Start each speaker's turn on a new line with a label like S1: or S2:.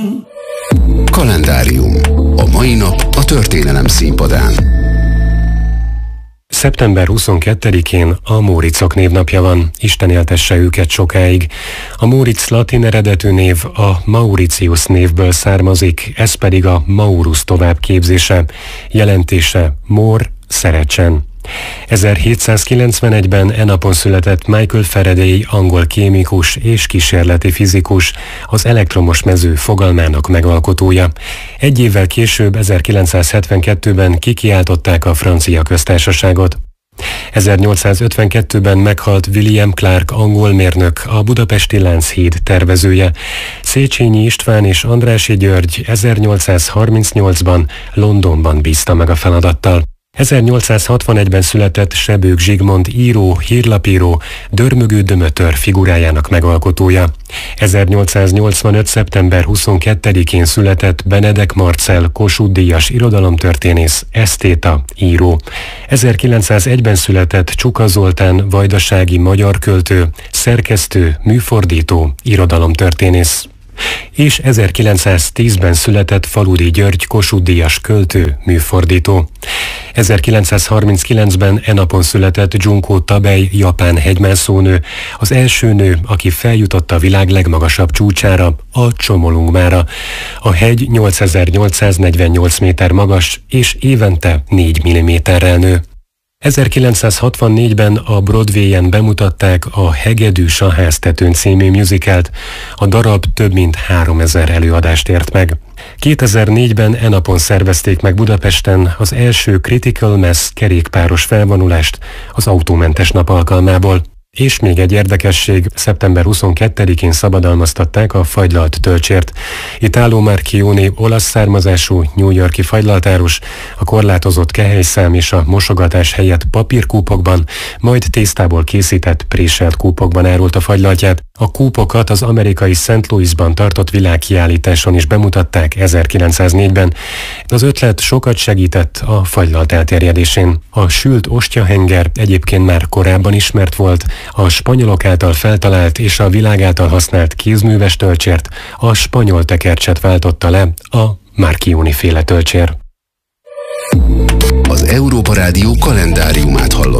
S1: Kalendárium. A mai nap a történelem színpadán.
S2: Szeptember 22-én a Móricok névnapja van, Isten éltesse őket sokáig. A Móricz latin eredetű név a Mauritius névből származik, ez pedig a Maurus továbbképzése, jelentése mór, szerecsen. 1791-ben e napon született Michael Faraday, angol kémikus és kísérleti fizikus, az elektromos mező fogalmának megalkotója. Egy évvel később, 1972-ben kikiáltották a francia köztársaságot. 1852-ben meghalt William Clark angol mérnök, a budapesti Lánchíd tervezője. Széchenyi István és Andrássy György 1838-ban Londonban bízta meg a feladattal. 1861-ben született Sebők Zsigmond író, hírlapíró, dörmögő dömötör figurájának megalkotója. 1885. szeptember 22-én született Benedek Marcell Kossuth-díjas irodalomtörténész, esztéta, író. 1901-ben született Csuka Zoltán vajdasági magyar költő, szerkesztő, műfordító, irodalomtörténész. És 1910-ben született Faludi György Kossuth-díjas költő, műfordító. 1939-ben e napon született Junko Tabei japán hegymászónő, az első nő, aki feljutott a világ legmagasabb csúcsára, a Csomolungmára. A hegy 8848 méter magas, és évente 4 mm-rel nő. 1964-ben a Broadwayen bemutatták a Hegedűs a háztetőn című musicalt. A darab több mint 3000 előadást ért meg. 2004-ben e napon szervezték meg Budapesten az első Critical Mass kerékpáros felvonulást az autómentes nap alkalmából. És még egy érdekesség, szeptember 22-én szabadalmaztatták a fagylalt tölcsért. Italo Marchione olasz származású New York-i fagylaltárus a korlátozott kehelyszám és a mosogatás helyett papírkúpokban, majd tésztából készített préselt kúpokban árult a fagylaltját. A kúpokat az amerikai St. Louisban tartott világkiállításon is bemutatták 1904-ben. Az ötlet sokat segített a fagylalt elterjedésén. A sült ostyahenger egyébként már korábban ismert volt, a spanyolok által feltalált és a világ által használt kézműves tölcsért a spanyol tekercset váltotta le a Marchione féle tölcsér.
S1: Az Európa Rádió kalendáriumát hallott.